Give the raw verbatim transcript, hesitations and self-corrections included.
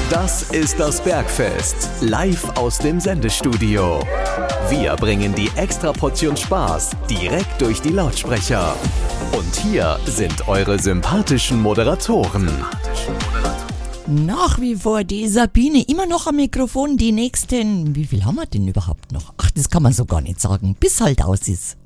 Das ist das Bergfest, live aus dem Sendestudio. Wir bringen die Extraportion Spaß direkt durch die Lautsprecher. Und hier sind eure sympathischen Moderatoren. Nach wie vor die Sabine, immer noch am Mikrofon. Die nächsten, wie viel haben wir denn überhaupt noch? Ach, das kann man so gar nicht sagen, bis halt aus ist.